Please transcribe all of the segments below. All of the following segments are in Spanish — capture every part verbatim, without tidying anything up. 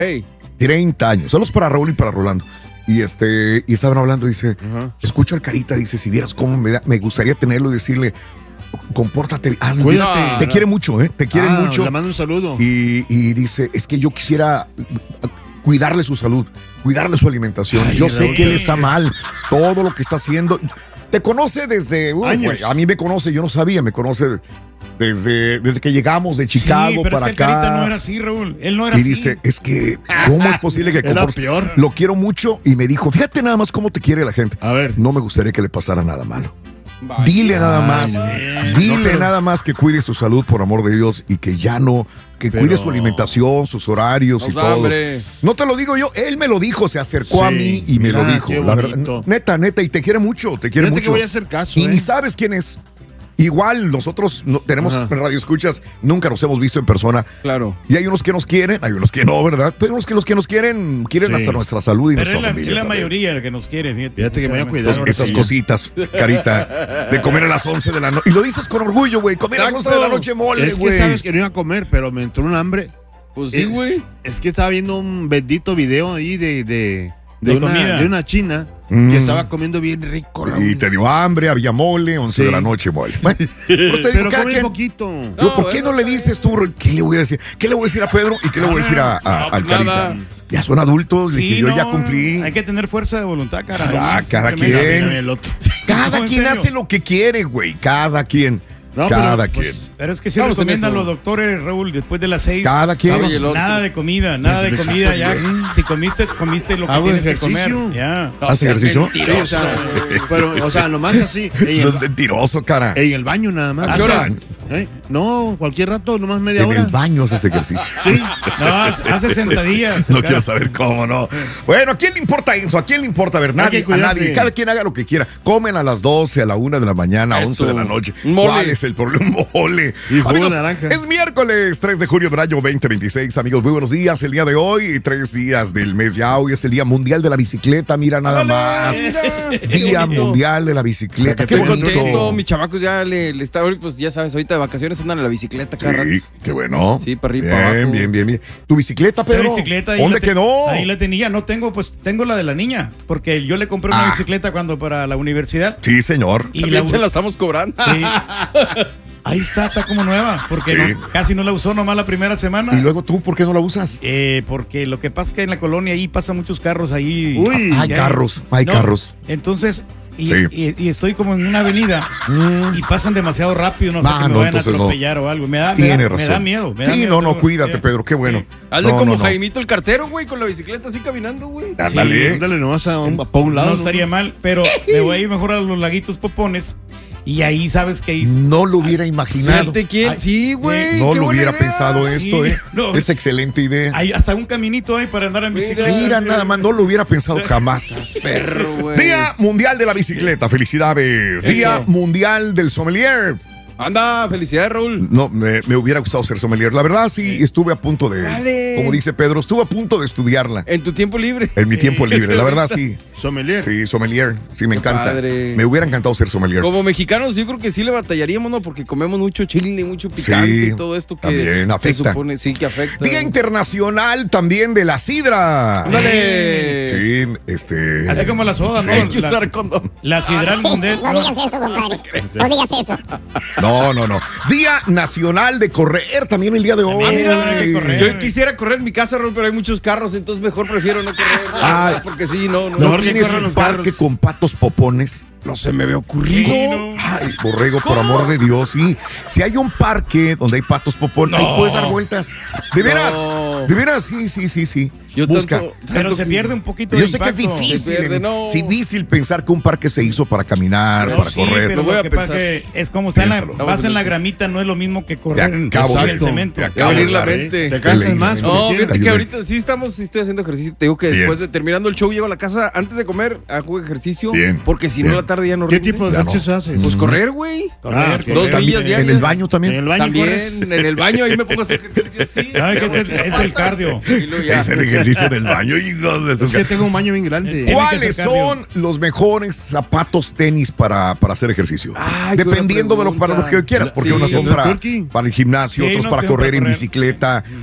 Hey. treinta años. Saludos para Raúl y para Rolando. Y este, y estaban hablando, dice, uh-huh. escucho al Carita, dice, si vieras cómo me, da, me gustaría tenerlo y decirle, compórtate, hazlo, dice, te quiere mucho, ¿eh? Te quiere ah, mucho. Le mando un saludo. Y, y dice, es que yo quisiera cuidarle su salud, cuidarle su alimentación. Ay, yo sé Raúl, que él está mal, todo lo que está haciendo. Te conoce desde, uh, años. A mí me conoce, yo no sabía, me conoce desde, desde que llegamos de Chicago sí, pero para es que acá. El no era así, Raúl. Él no era y así. Y dice, es que, ¿cómo es posible que era peor? Lo quiero mucho y me dijo, fíjate nada más cómo te quiere la gente. A ver. No me gustaría que le pasara nada malo. Vaya. Dile nada más, Ay, dile no, pero... nada más que cuide su salud por amor de Dios y que ya no, que pero... cuide su alimentación, sus horarios y todo. Hambre. No te lo digo yo, él me lo dijo, se acercó sí, a mí y me mira, lo dijo. La verdad, neta, neta, y te quiere mucho, te quiere Fíjate mucho. Que voy a hacer caso, y ¿eh? ni sabes quién es. Igual nosotros no, tenemos Ajá. radio escuchas, nunca nos hemos visto en persona. Claro. Y hay unos que nos quieren, hay unos que no, ¿verdad? Pero unos que los que nos quieren, quieren sí. hasta nuestra salud y Pero nuestra es la, familia. Es la también. mayoría el que nos quiere, fíjate. Fíjate que me voy a cuidar. Pues esas cositas, Carita, de comer a las once de la noche. Y lo dices con orgullo, güey, comer a las once de la noche mole, güey. Es que sabes que no iba a comer, pero me entró un hambre. Pues sí, güey. Es, es que estaba viendo un bendito video ahí de... de De, de, una, comida. de una china mm. que estaba comiendo bien rico. Raúl. Y te dio hambre, había mole, once sí. de la noche mole. Bueno, pero te digo, pero come quien, poquito. No, ¿por qué no le dices tú, qué le voy a decir? ¿Qué le voy a decir a Pedro y qué le voy a decir a, a, no, al Carita? Ya son adultos, sí, dije, yo no, ya cumplí. Hay que tener fuerza de voluntad, cara. Ah, cada quien. Cada no, quien hace lo que quiere, güey. Cada quien. No, Cada pero, quien. Pues, pero es que sí recomiendan los doctores, Raúl, después de las seis. Cada quien. Vamos, nada de comida, nada de comida. Ya, si comiste, comiste lo que Hago tienes ejercicio. que comer. Ya. ¿Haces ejercicio? Sí, o sea, pero, o sea, nomás así. Es mentiroso, cara. En el baño nada más. ¿A qué hora? ¿Eh? No, cualquier rato, nomás media en hora. En el baño haces ejercicio. Sí. No, hace sentadillas. No cara. Quiero saber cómo, no. Bueno, ¿a quién le importa eso? ¿A quién le importa? A ver, nadie, a nadie. Cada quien haga lo que quiera. Comen a las doce, a la una de la mañana, a once de la noche. Mole. ¿Cuál es el problema? Mole. Amigos, naranja. Es miércoles tres de julio del año veinte veintiséis. Amigos, muy buenos días. El día de hoy, tres días del mes ya. Hoy es el Día Mundial de la Bicicleta. Mira nada ¡Dale! Más. Mira. Día Mundial de la Bicicleta. Qué bonito. Contento. Mis chamacos ya le, le está, pues ya sabes, ahorita de vacaciones andan en la bicicleta cada rato. Sí, qué bueno. Sí, para arriba, bien, para abajo. Bien, bien, bien. ¿Tu bicicleta, Pedro? La bicicleta. ¿Dónde te, quedó? Ahí la tenía. No tengo, pues tengo la de la niña. Porque yo le compré una ah. bicicleta cuando para la universidad. Sí, señor. Y la, se la estamos cobrando. Sí. Ahí está, está como nueva, porque sí. no, casi no la usó nomás la primera semana. ¿Y luego tú por qué no la usas? Eh, porque lo que pasa es que en la colonia ahí pasan muchos carros ahí. Uy, hay carros, hay no, carros. Entonces, y, sí. y, y estoy como en una avenida mm. y pasan demasiado rápido, no sé, ah, que me no, vayan a atropellar no. o algo. Me da, me, da, me da miedo. Me da sí, miedo, no, no, cuídate, Pedro, qué bueno. Sí. Hazle no, como no, Jaimito el cartero, güey, con la bicicleta así caminando, güey. Ándale. Sí, ándale, no vas a un, a un lado. No estaría mal, pero me voy a ir mejor a los laguitos Popones. Y ahí sabes que no lo hubiera imaginado. ¿Quién? Sí, güey. No lo hubiera idea. pensado esto, sí, eh. No. Es excelente idea. Hay hasta un caminito ahí para andar en bicicleta. Mira, mira nada más, no lo hubiera pensado jamás. Perro, güey. Día Mundial de la Bicicleta, felicidades. Eso. Día Mundial del Sommelier. Anda, felicidades, Raúl. No, me, me hubiera gustado ser sommelier. La verdad, sí, estuve a punto de, Dale. como dice Pedro, estuve a punto de estudiarla. ¿En tu tiempo libre? En mi sí. tiempo libre, la verdad, sí. Sommelier. Sí, sommelier, sí, me Qué encanta. Padre. Me hubiera encantado ser sommelier. Como mexicanos, yo creo que sí le batallaríamos, ¿no? Porque comemos mucho chile, mucho picante sí, y todo esto que también afecta. Se supone, sí, que afecta. Día Internacional también de la sidra. ¡Dale! Sí, este... Así como la soda, ¿no? Hay que usar condón. La sidra mundial. No digas eso, compadre. No digas eso. No, no, no. Día Nacional de Correr, también el día de hoy. Ah, mira, de correr. Yo quisiera correr en mi casa, Raúl, pero hay muchos carros, entonces mejor prefiero no correr. Ay, porque sí, no, no. ¿No tienes un parque carros. con patos popones? No se me había ocurrido. Sí, no. Ay, borrego, ¿Cómo? por amor de Dios, sí. Si hay un parque donde hay patos popones, no. ahí puedes dar vueltas. ¿De veras? No. ¿De veras? Sí, sí, sí, sí. Yo Busca. Tanto, tanto pero se pierde un poquito Yo de sé impacto. que es difícil. Pierde, no. Es difícil pensar que un parque se hizo para caminar, no, para sí, correr. Pero lo voy lo a que pensar. pasa que es como está en la, vas en la gramita, no es lo mismo que correr en el cemento. Te acabo de la mente. Te cansas más. No, fíjate que ahorita sí estamos, sí estoy haciendo ejercicio. Te digo que Bien. después de terminando el show llego a la casa antes de comer, hago ejercicio. Bien. Porque si no la tarde ya no ¿Qué rinde. tipo de ejercicio haces? Pues correr, güey. Correr, dos millas diarias. ¿En el baño también? En el baño También, corres. en el baño ahí me pongo a hacer ejercicio, sí. No, es, que es, el, es el cardio. Es el ejercicio del baño, hijos de su Es que tengo un baño bien grande. ¿Cuáles son los mejores zapatos tenis para, para hacer ejercicio? Ay, Dependiendo de lo para los que quieras, porque Sí, unos son para, Turkey. para el gimnasio, Sí, otros no, para tengo correr para en correr. bicicleta.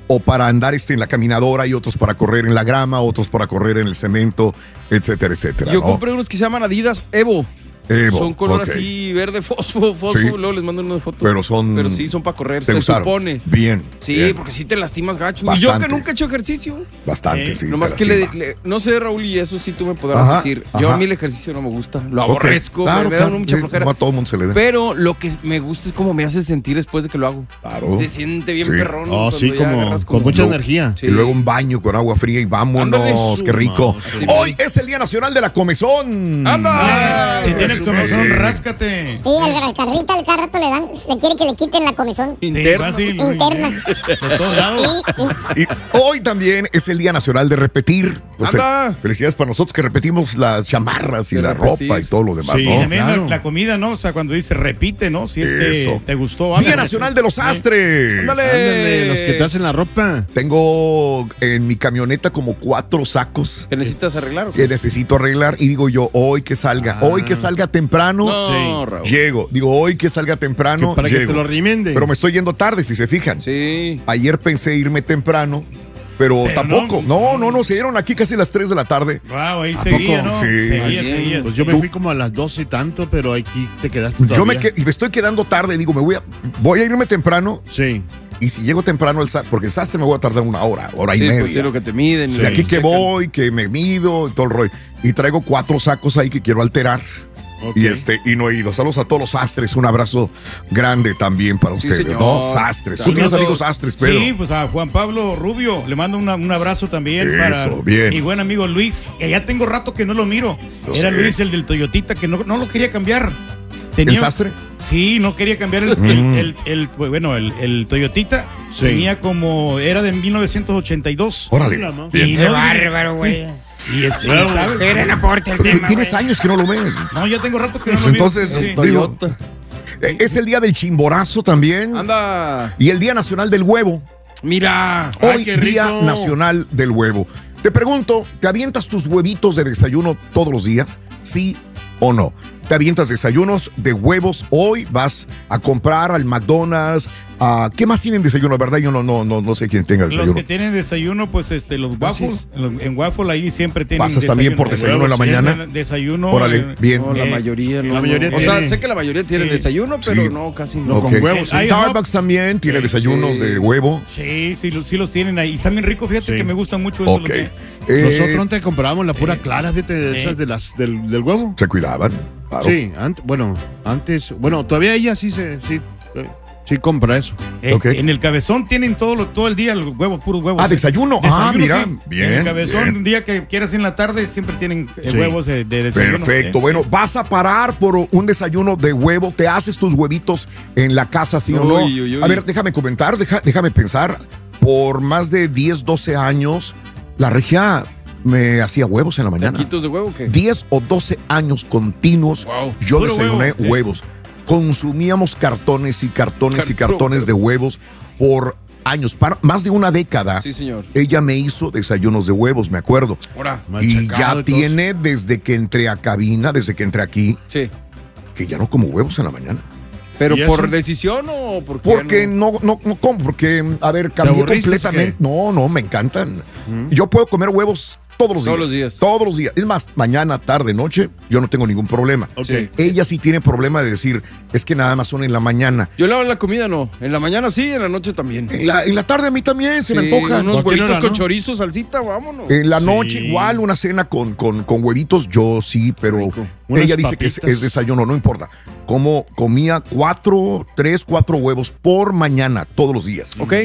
o para andar este, en la caminadora, y otros para correr en la grama, otros para correr en el cemento, etcétera, etcétera. Yo ¿no? compré unos que se llaman Adidas Evo. Evo, son color okay. así, verde, fósforo, fósforo, sí. luego les mando unas fotos. Pero son... Pero sí, son para correr, se se gustaron. supone. Bien. Sí, bien. porque sí te lastimas gacho. Bastante. Y yo que nunca he hecho ejercicio. Bastante, ¿Eh? sí. Nomás que le, le, no sé, Raúl, y eso sí tú me podrás Ajá, decir. Yo ajá. a mí el ejercicio no me gusta, lo aborrezco, okay. claro, me, me da claro, mucha sí, flojera. no a todo el mundo se le da. Pero lo que me gusta es cómo me hace sentir después de que lo hago. Claro. Se siente bien sí. perrón. Oh, sí, como, con como mucha luego, energía. Sí. Y luego un baño con agua fría y vámonos, Ándale. Qué rico. Sí, hoy es el Día Nacional de la Comezón. ¡Anda! Si tienes comezón, ráscate. Sí, al carrita al carrato le dan, le quiere que le quiten la comezón. Interna. Sí, Interna. De todos lados. Sí. Y hoy también es el Día Nacional de repetir. Pues ¡Anda! Felicidades para nosotros que repetimos las chamarras y de la repetir. ropa y todo lo demás. Sí, ¿no? También claro. la, la comida, ¿no? O sea, cuando dice repite, ¿no? Si es Eso. que te gustó. Día Nacional de los Sastres. ¡Ándale! Ándale, los que te hacen la ropa. Tengo en mi camioneta como cuatro sacos ¿Que necesitas arreglar? que necesito arreglar y digo yo, hoy que salga, Ah. hoy que salga temprano, No, Sí. Raúl. llego. Digo, hoy que salga temprano, Que para llego. que te lo rimende. Pero me estoy yendo tarde, si se fijan. Sí. Ayer pensé irme temprano, pero, Pero tampoco. No, no, no, se dieron aquí casi las tres de la tarde. Wow, ahí ¿A seguía, poco? ¿no? Sí. Seguía, Bien. seguía. Pues yo me Tú- fui como a las doce y tanto, pero aquí te quedaste Yo me, todavía. que- me estoy quedando tarde, digo, me voy a, voy a irme temprano Sí. y si llego temprano, el sa- porque el sastre me voy a tardar una hora, hora Sí, y pues media. sí, lo que te miden. Sí. De aquí que checan. voy, que me mido y todo el rollo. Y traigo cuatro sacos ahí que quiero alterar. Ok. Y este, y no he ido. Saludos a todos los sastres. Un abrazo grande también para Sí, ustedes, señor. ¿no? Sastres. Tú Saludos. tienes amigos sastres, Pedro. Sí, pues a Juan Pablo Rubio le mando una- un abrazo también Eso, para bien. mi buen amigo Luis, que ya tengo rato que no lo miro. Yo Era sé. Luis, el del Toyotita, que no, no lo quería cambiar. ¿El sastre? Sí, no quería cambiar el, Mm. el, el- el- bueno, el, el Toyotita. Sí. Tenía como, era de mil novecientos ochenta y dos. Órale. Y Bien. no, bárbaro, güey. Y este, Bravo. ¿sabes? Gran aporte al tema, Tienes güey. años que no lo ves. No, ya tengo rato que no Pues lo miro. entonces, Sí. digo, Toyota. eh, es el día del chimborazo también. Anda. Y el Día Nacional del Huevo. Mira. Hoy, Ay, qué Día rico. Nacional del Huevo. Te pregunto, ¿te avientas tus huevitos de desayuno todos los días? ¿Sí o no? ¿Te avientas desayunos de huevos? Hoy vas a comprar al McDonald's. Ah, ¿qué más tienen desayuno? ¿Verdad? Yo no, no, no, no sé quién tenga Los desayuno. que tienen desayuno, pues este, los waffles. En, en waffle ahí siempre tienen. ¿Pasas también por desayuno en la Sí, mañana? Desayuno. Órale, eh, bien. No, la Eh, mayoría no. la mayoría no. O sea, tiene- sé que la mayoría tiene Sí. desayuno, pero Sí. no, casi No, no. Ok. con huevos. Hay Starbucks también tiene desayunos Sí. de huevo. Sí, sí, los- sí los tienen ahí. Están bien ricos, fíjate Sí. que me gustan mucho eso. Ok. lo que- Eh, Nosotros antes comprábamos la pura clara, fíjate, de esas de las, del, del huevo. se cuidaban. Claro. Sí, antes, bueno, antes, bueno, todavía ella sí se, sí, eh, sí compra eso. Eh, Ok. En el cabezón tienen todo, lo- todo el día los huevos, puros huevos. Ah, sí. desayuno. Ah, mira, bien, En el cabezón, bien. un día que quieras en la tarde, siempre tienen eh, Sí. huevos de, de desayuno. Perfecto. Eh, Bueno, vas a parar por un desayuno de huevo. Te haces tus huevitos en la casa, ¿sí o no? Uy, uy, uy. A ver, déjame comentar, deja- déjame pensar. Por más de diez, doce años, la regia me hacía huevos en la mañana. ¿Taquitos de huevo o qué? diez o doce años continuos, Wow. yo Puro desayuné huevo, ¿eh? huevos. Consumíamos cartones y cartones y Cartón. cartones de huevos por años, para más de una década. Sí, señor. Ella me hizo desayunos de huevos, me acuerdo. Ahora. Y Machacado ya y todo. tiene desde que entré a cabina, desde que entré aquí, Sí. que ya no como huevos en la mañana. ¿Pero ¿Y por eso? decisión o por qué Porque no? no, no, no como, porque, a ver, cambié aburriste completamente. o No, no, me encantan. Yo puedo comer huevos todos los días. Todos los días. Todos los días. Es más, mañana, tarde, noche, yo no tengo ningún problema. Ok. Sí. Ella sí tiene problema de decir, es que nada más son en la mañana. Yo le hago la comida, no. En la mañana sí, en la noche también. En la, en la tarde a mí también se me Sí, antojan. Unos Cualquier huevitos hora, con ¿no? chorizo, salsita, vámonos. En la Sí. noche igual una cena con, con, con huevitos, yo sí, pero Unas ella dice que es, papitas. es desayuno, no importa. Como comía cuatro, tres, cuatro huevos por mañana, todos los días. Ok.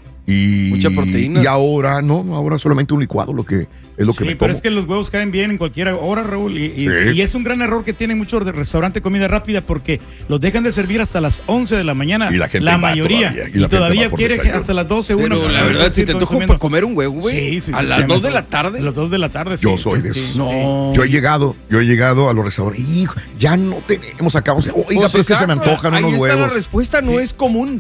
Y, Mucha proteína. Y ahora no, ahora solamente un licuado, lo que es lo que Sí, me pero como. es que los huevos caen bien en cualquier hora, Raúl. Y, y- Sí. y es un gran error que tienen muchos de restaurante de comida rápida porque los dejan de servir hasta las once de la mañana. Y la gente la va mayoría. todavía, y Y, la gente todavía va por quiere que desayuno. hasta las doce, una. Pero la verdad, si te antoja para comer un huevo, güey. Sí, sí. A las se me dos de antoja. la tarde. A las dos de la tarde, sí. Yo soy de Sí, esos. sí. No. Yo he llegado, yo he llegado a los restaurantes. Hijo, ya no tenemos acá. O sea, oiga, Pues pero es que se me exacto, antojan ahí unos está huevos. la respuesta, no Sí. es común.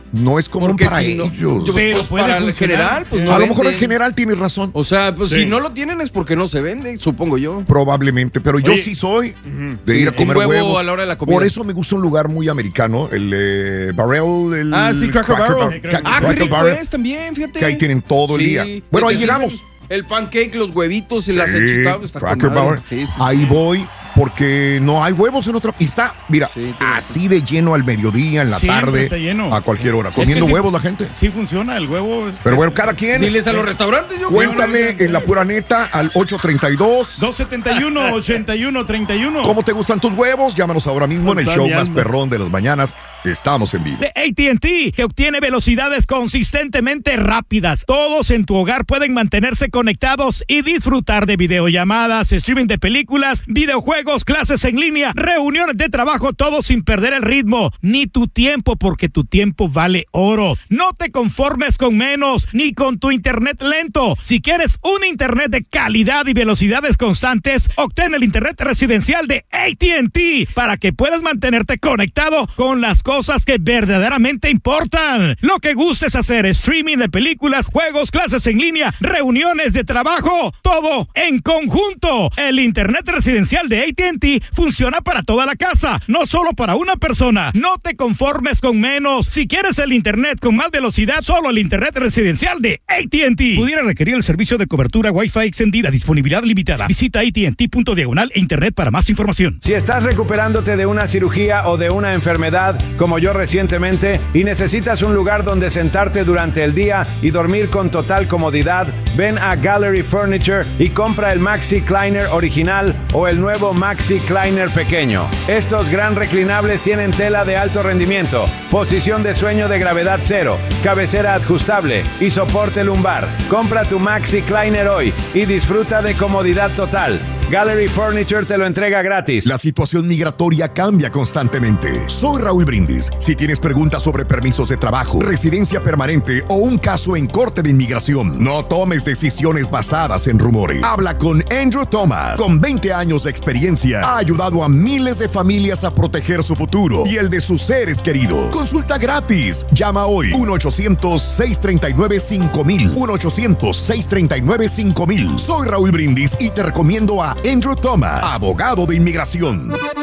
no es común Porque para si no- ellos. yo- Pero pues, puede para el funcionar. general, pues no a lo mejor en venden. general tienes razón. O sea, pues Sí. si no lo tienen es porque no se vende, supongo yo. Probablemente, pero yo Oye. sí soy de ir a Un comer huevo huevos. a la hora de la comida. Por eso me gusta un lugar muy americano, el eh, Barrel, el Ah, sí, Cracker Barrel. Bar- Ca- Ah, qué Cracker rico Barrel, es también, fíjate. que ahí tienen todo el Sí. día. Bueno, ahí Te sirven llegamos. El pancake, los huevitos y las Sí, enchiladas. Está con Cracker madre. Barrel. Sí, sí, sí. Ahí voy porque no hay huevos en otra. Y está, mira, Sí, tiene así de lleno al mediodía, en la Siempre tarde, está lleno. a cualquier hora, Es que comiendo sí- huevos la gente. Sí funciona, el huevo. es- Pero bueno, cada quien. Diles a los restaurantes, yo. Cuéntame en la pura neta al ocho treinta y dos. dos setenta y uno, ochenta y uno, treinta y uno. ¿Cómo te gustan tus huevos? Llámanos ahora mismo en el Está show mi más alma. perrón de las mañanas. Estamos en vivo. De A T and T, que obtiene velocidades consistentemente rápidas. Todos en tu hogar pueden mantenerse conectados y disfrutar de videollamadas, streaming de películas, videojuegos, clases en línea, reuniones de trabajo, todo sin perder el ritmo, ni tu tiempo, porque tu tiempo vale oro. No te conformes con menos, ni con tu internet lento. Si quieres un internet de calidad y velocidades constantes, obtén el internet residencial de A T and T para que puedas mantenerte conectado con las cosas que verdaderamente importan. Lo que gustes hacer, streaming de películas, juegos, clases en línea, reuniones de trabajo, todo en conjunto. El internet residencial de A T and T funciona para toda la casa, no solo para una persona. No te conformes con menos. Si quieres el internet con más velocidad, solo el internet residencial de A T and T. Pudiera requerir el servicio de cobertura Wi-Fi extendida, disponibilidad limitada. Visita A T and T punto diagonal e internet para más información. Si estás recuperándote de una cirugía o de una enfermedad, como yo recientemente, y necesitas un lugar donde sentarte durante el día y dormir con total comodidad, ven a Gallery Furniture y compra el Maxi Kleiner original o el nuevo Maxi Kleiner pequeño. Estos gran reclinables tienen tela de alto rendimiento, posición de sueño de gravedad cero, cabecera ajustable y soporte lumbar. Compra tu Maxi Kleiner hoy y disfruta de comodidad total. Gallery Furniture te lo entrega gratis. La situación migratoria cambia constantemente. Soy Raúl Brindis. Si tienes preguntas sobre permisos de trabajo, residencia permanente o un caso en corte de inmigración, no tomes decisiones basadas en rumores. Habla con Andrew Thomas. Con veinte años de experiencia, ha ayudado a miles de familias a proteger su futuro y el de sus seres queridos. Consulta gratis. Llama hoy. uno ochocientos, seiscientos treinta y nueve, cinco mil. uno ochocientos, seiscientos treinta y nueve, cinco mil. Soy Raúl Brindis y te recomiendo a Andrew Thomas, abogado de inmigración.